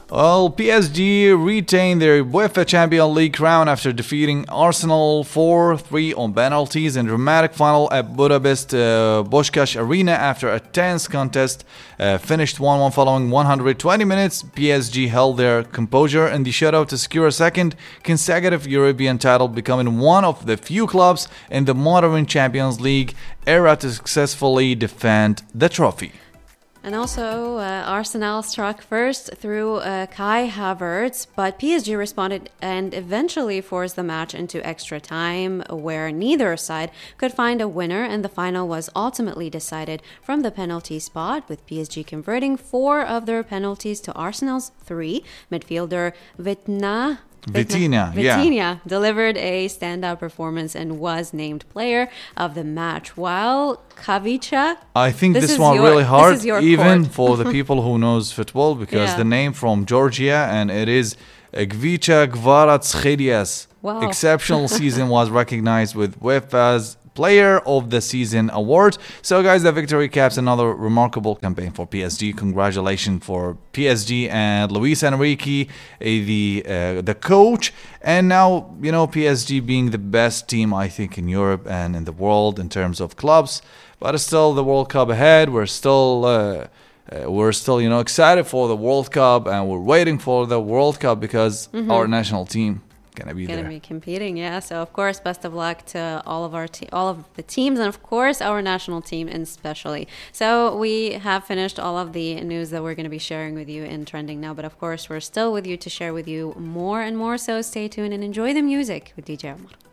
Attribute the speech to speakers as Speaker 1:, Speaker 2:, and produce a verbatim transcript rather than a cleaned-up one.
Speaker 1: Well, P S G retained their UEFA Champions League crown after defeating Arsenal four three on penalties in a dramatic final at Budapest uh, Puskás Arena after a tense contest. Uh, finished one one following one hundred twenty minutes. P S G held their composure in the shutout to secure a second consecutive European title, becoming one of the few clubs in the modern Champions League era to successfully defend the trophy.
Speaker 2: And also, uh, Arsenal struck first through uh, Kai Havertz, but P S G responded and eventually forced the match into extra time, where neither side could find a winner, and the final was ultimately decided from the penalty spot, with P S G converting four of their penalties to Arsenal's three. Midfielder Vitna...
Speaker 1: Vitinha, yeah.
Speaker 2: Vitinha delivered a standout performance and was named player of the match, while Kavicha...
Speaker 1: I think this,
Speaker 2: is
Speaker 1: one
Speaker 2: your,
Speaker 1: really hard,
Speaker 2: this is your
Speaker 1: even
Speaker 2: court.
Speaker 1: for the people who knows football, because
Speaker 2: Yeah.
Speaker 1: the name from Georgia, and it is Gvicha Kvaratskhelia.
Speaker 2: Wow.
Speaker 1: Exceptional season was recognized with UEFA's Player of the Season award. So, guys, the victory caps another remarkable campaign for P S G. Congratulations for P S G and Luis Enrique, uh, the uh, the coach. And now, you know, P S G being the best team, I think, in Europe and in the world in terms of clubs. But it's still the World Cup ahead. We're still... Uh, Uh, we're still, you know, excited for the World Cup, and we're waiting for the World Cup because
Speaker 2: Mhm.
Speaker 1: our national team gonna be
Speaker 2: Gonna
Speaker 1: there.
Speaker 2: be competing, yeah. So of course, best of luck to all of our te- all of the teams, and of course our national team especially. So we have finished all of the news that we're going to be sharing with you in Trending Now, but of course we're still with you to share with you more and more. So stay tuned and enjoy the music with D J Omar.